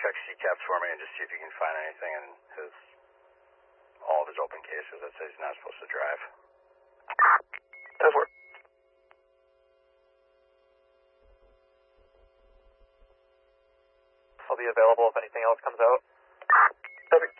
check CCAPs for me and just see if you can find anything in all of his open cases that says he's not supposed to drive. Does work. I'll be available if anything else comes out. Perfect.